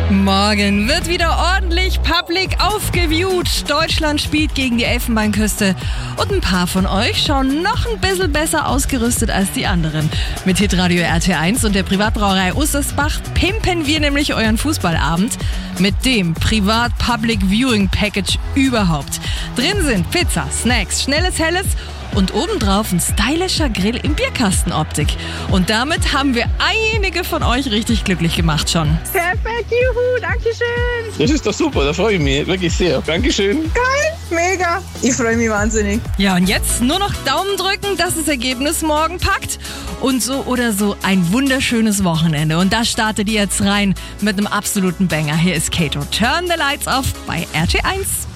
Morgen wird wieder ordentlich public aufgeviewt. Deutschland spielt gegen die Elfenbeinküste. Und ein paar von euch schauen noch ein bisschen besser ausgerüstet als die anderen. Mit Hitradio RT1 und der Privatbrauerei Ussersbach pimpen wir nämlich euren Fußballabend mit dem Privat-Public-Viewing-Package überhaupt. Drin sind Pizza, Snacks, schnelles, helles und obendrauf ein stylischer Grill in Bierkastenoptik. Und damit haben wir einige von euch richtig glücklich gemacht schon. Perfekt, juhu, dankeschön. Das ist doch super, da freue ich mich wirklich sehr. Dankeschön. Geil, mega. Ich freue mich wahnsinnig. Ja, und jetzt nur noch Daumen drücken, dass das Ergebnis morgen packt. Und so oder so ein wunderschönes Wochenende. Und da startet ihr jetzt rein mit einem absoluten Banger. Hier ist Kato. Turn the Lights Off bei RT1.